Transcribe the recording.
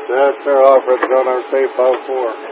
That's our offer. It's on our safe file 4.